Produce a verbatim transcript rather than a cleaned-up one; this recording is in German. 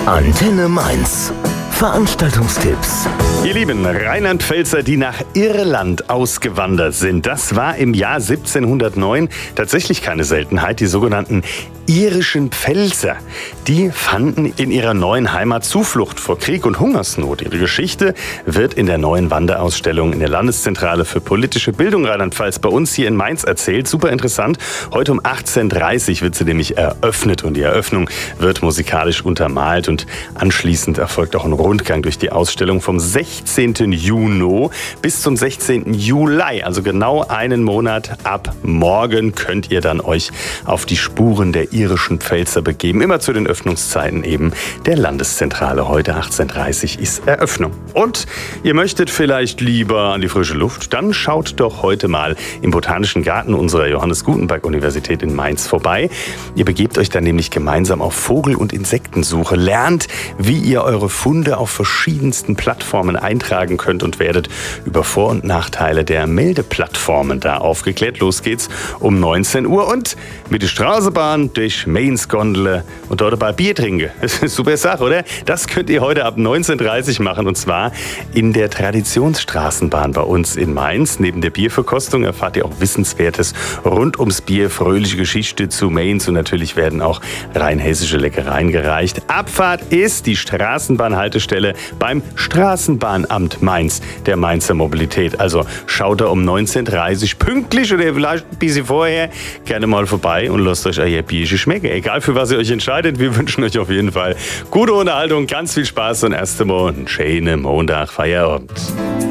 Antenne Mainz. Veranstaltungstipps. Ihr lieben Rheinland-Pfälzer, die nach Irland ausgewandert sind, das war im Jahr siebzehnhundertneun tatsächlich keine Seltenheit. Die sogenannten irischen Pfälzer, die fanden in ihrer neuen Heimat Zuflucht vor Krieg und Hungersnot. Ihre Geschichte wird in der neuen Wanderausstellung in der Landeszentrale für politische Bildung Rheinland-Pfalz bei uns hier in Mainz erzählt. Super interessant. Heute um achtzehn Uhr dreißig wird sie nämlich eröffnet und die Eröffnung wird musikalisch untermalt und anschließend erfolgt auch ein Rundgang durch die Ausstellung vom sechzehnten Juni bis zum sechzehnten Juli. Also genau einen Monat ab morgen könnt ihr dann euch auf die Spuren der irischen Pfälzer begeben. Immer zu den Öffnungszeiten eben der Landeszentrale. Heute achtzehn Uhr dreißig ist Eröffnung. Und ihr möchtet vielleicht lieber an die frische Luft? Dann schaut doch heute mal im Botanischen Garten unserer Johannes Gutenberg Universität in Mainz vorbei. Ihr begebt euch dann nämlich gemeinsam auf Vogel- und Insektensuche, lernt, wie ihr eure Funde auf verschiedensten Plattformen eintragen könnt und werdet über Vor- und Nachteile der Meldeplattformen da aufgeklärt. Los geht's um neunzehn Uhr und mit der Straßenbahn durch Mainz Gondel und dort ein paar Bier trinken. Das ist eine super Sache, oder? Das könnt ihr heute ab neunzehn Uhr dreißig machen und zwar in der Traditionsstraßenbahn bei uns in Mainz. Neben der Bierverkostung erfahrt ihr auch Wissenswertes rund ums Bier, fröhliche Geschichte zu Mainz und natürlich werden auch rheinhessische Leckereien gereicht. Abfahrt ist die Straßenbahnhaltestelle beim Straßenbahnamt Mainz, der Mainzer Mobilität. Also schaut da um neunzehn Uhr dreißig pünktlich oder vielleicht ein bisschen vorher gerne mal vorbei und lasst euch euer Bierchen schmecken. Egal für was ihr euch entscheidet, wir wünschen euch auf jeden Fall gute Unterhaltung, ganz viel Spaß und erst einmal einen schönen Montag, Feierabend.